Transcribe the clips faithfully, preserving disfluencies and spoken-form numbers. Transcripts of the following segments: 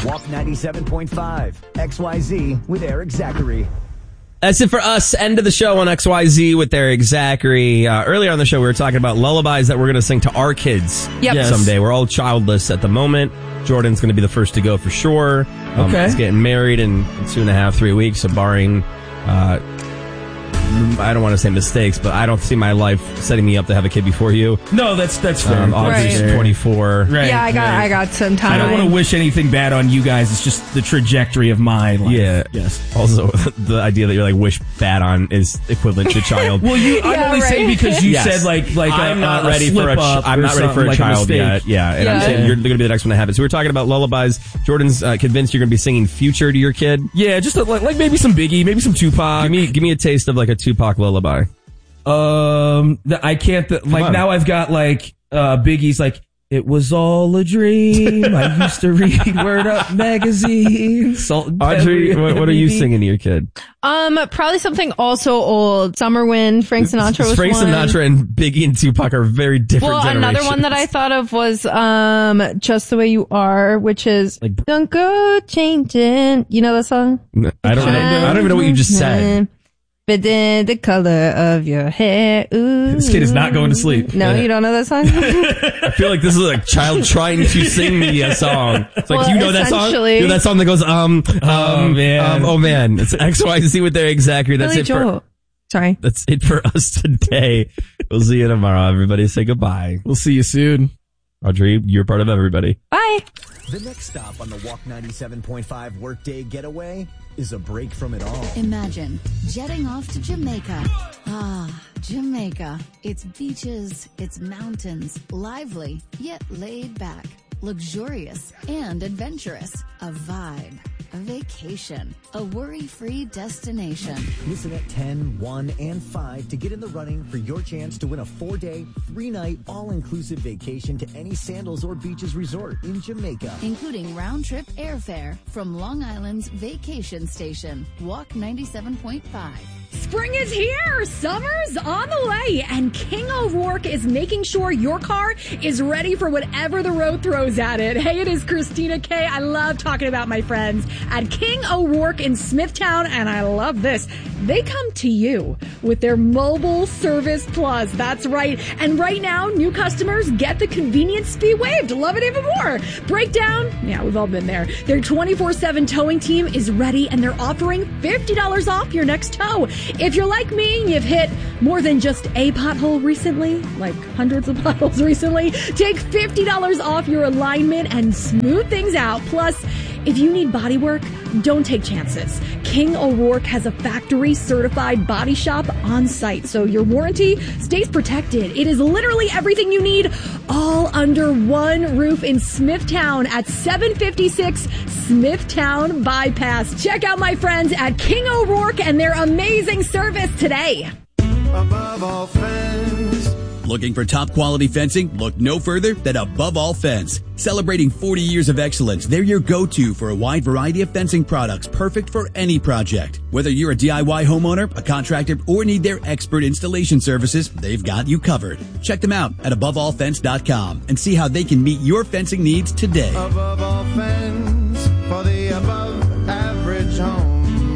Walk ninety-seven point five, X Y Z with Eric Zachary. That's it for us. End of the show on X Y Z with Eric Zachary. Uh, earlier on the show, we were talking about lullabies that we're going to sing to our kids yep. yes. someday. We're all childless at the moment. Jordan's going to be the first to go for sure. Um, okay. He's getting married in two and a half, three weeks, so barring... Uh, I don't want to say mistakes, but I don't see my life setting me up to have a kid before you. No, that's that's fair. Um, Audrey's right. twenty-four. Right, yeah, I got right. I got some time. I don't want to wish anything bad on you guys. It's just the trajectory of my life. Yeah. Yes. Also, the idea that you're like wish bad on is equivalent to child. Well, you. I'm Yeah, only right. saying because you Yes. said like like I'm a, not a ready for a. slip up I'm or not ready for something, a like child mistake. yet. Yeah, and Yeah. I'm saying you're going to be the next one to have it. So we're talking about lullabies. Jordan's uh, convinced you're going to be singing Future to your kid. Yeah, just a, like like maybe some Biggie, maybe some Tupac. Give me give me a taste of like a Tupac lullaby. Um, the, I can't. Th- like on. now, I've got like uh Biggie's like. It was all a dream. I used to read Word Up magazine. Salt and Audrey, pepper, what, what are you baby. singing to your kid? Um, probably something also old. Summer Wind, Frank Sinatra was Frank one. Sinatra and Biggie and Tupac are very different Well, generations. another one that I thought of was um, Just the Way You Are, which is Like- Don't Go Changing. You know that song? I don't know. I don't even know what you just said. But then the color of your hair. Ooh. This kid is not going to sleep. No, Yeah. you don't know that song? I feel like this is a child trying to sing me a song. It's like, Well, you know that song? essentially- You know that song that goes, um, um, Oh, man. um, oh man. It's X Y Z with Eric Zachary. That's Billy it for, Joel. Sorry. that's it for us today. We'll see you tomorrow. Everybody say goodbye. We'll see you soon. Audrey, you're part of everybody. Bye. The next stop on the Walk ninety-seven point five Workday Getaway is a break from it all. Imagine jetting off to Jamaica. Ah, Jamaica. It's beaches, it's mountains, lively, yet laid back, luxurious and adventurous. A vibe, a vacation, a worry-free destination. Listen at ten, one, and five to get in the running for your chance to win a four-day, three-night, all-inclusive vacation to any Sandals or Beaches resort in Jamaica. Including round-trip airfare from Long Island's vacation station. Walk ninety-seven point five. Spring is here! Summer's on the way! And King O'Rourke is making sure your car is ready for whatever the road throws at it. Hey, it is Christina K. I love talking about my friends at King O'Rourke in Smithtown, and I love this. They come to you with their Mobile Service Plus. That's right. And right now, new customers get the convenience fee waived. Love it even more. Breakdown? Yeah, we've all been there. Their twenty-four seven towing team is ready, and they're offering fifty dollars off your next tow. If you're like me and you've hit more than just a pothole recently, like hundreds of potholes recently, take fifty dollars off your alignment and smooth things out. Plus, if you need body work, don't take chances. King O'Rourke has a factory certified body shop on site, so your warranty stays protected. It is literally everything you need, all under one roof in Smithtown at seven fifty-six Smithtown Bypass. Check out my friends at King O'Rourke and their amazing service today. Above all fence. Looking for top quality fencing? Look no further than Above All Fence. Celebrating forty years of excellence, they're your go-to for a wide variety of fencing products perfect for any project. Whether you're a D I Y homeowner, a contractor, or need their expert installation services, they've got you covered. Check them out at above all fence dot com and see how they can meet your fencing needs today. Above all fence for the above average home.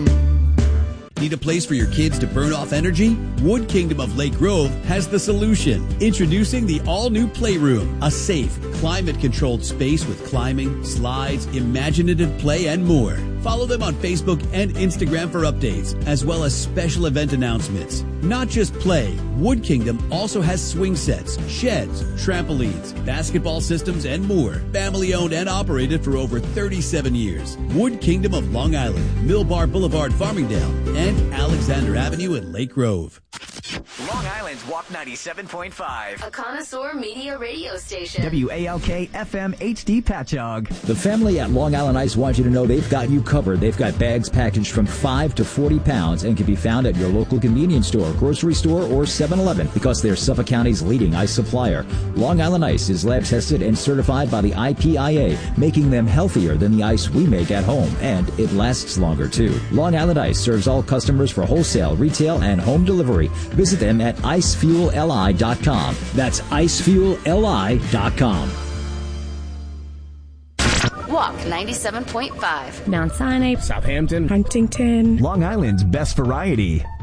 Need a place for your kids to burn off energy? Wood Kingdom of Lake Grove has the solution. Introducing the all-new Playroom, a safe, climate-controlled space with climbing, slides, imaginative play, and more. Follow them on Facebook and Instagram for updates, as well as special event announcements. Not just play, Wood Kingdom also has swing sets, sheds, trampolines, basketball systems, and more. Family-owned and operated for over thirty-seven years. Wood Kingdom of Long Island, Millbar Boulevard, Farmingdale, and Alexander Avenue in Lake Grove. Long Island's Walk ninety-seven point five. A connoisseur media radio station. W A L K F M H D Patchogue. The family at Long Island Ice wants you to know they've got you covered. They've got bags packaged from five to forty pounds and can be found at your local convenience store, grocery store, or seven eleven because they're Suffolk County's leading ice supplier. Long Island Ice is lab tested and certified by the I P I A, making them healthier than the ice we make at home, and it lasts longer too. Long Island Ice serves all customers for wholesale, retail, and home delivery. Visit them at ice fuel l i dot com. That's ice fuel l i dot com. Walk ninety-seven point five. Mount Sinai, Southampton, Huntington, Long Island's best variety.